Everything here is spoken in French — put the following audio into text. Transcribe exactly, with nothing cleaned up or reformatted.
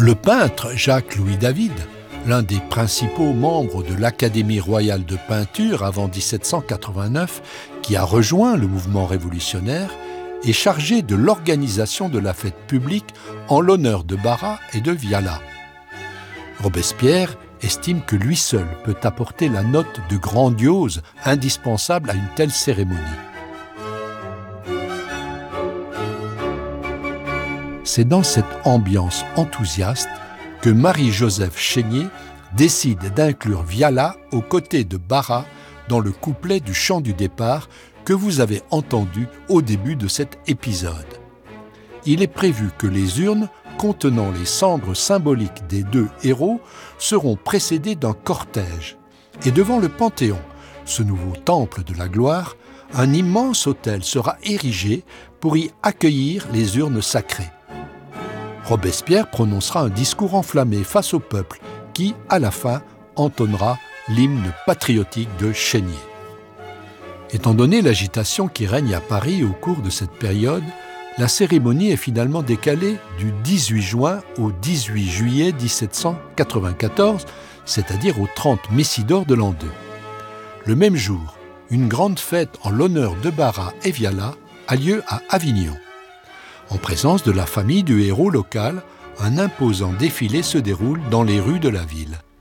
Le peintre Jacques-Louis David, l'un des principaux membres de l'Académie royale de peinture avant dix-sept cent quatre-vingt-neuf, qui a rejoint le mouvement révolutionnaire, est chargé de l'organisation de la fête publique en l'honneur de Barras et de Viala. Robespierre estime que lui seul peut apporter la note de grandiose indispensable à une telle cérémonie. C'est dans cette ambiance enthousiaste que Marie-Joseph Chénier décide d'inclure Viala aux côtés de Barras dans le couplet du chant du départ que vous avez entendu au début de cet épisode. Il est prévu que les urnes contenant les cendres symboliques des deux héros seront précédées d'un cortège. Et devant le Panthéon, ce nouveau temple de la gloire, un immense autel sera érigé pour y accueillir les urnes sacrées. Robespierre prononcera un discours enflammé face au peuple qui, à la fin, entonnera l'hymne patriotique de Chénier. Étant donné l'agitation qui règne à Paris au cours de cette période, la cérémonie est finalement décalée du dix-huit juin au dix-huit juillet dix-sept cent quatre-vingt-quatorze, c'est-à-dire au trente Messidor de l'an deux. Le même jour, une grande fête en l'honneur de Barras et Viala a lieu à Avignon. En présence de la famille du héros local, un imposant défilé se déroule dans les rues de la ville.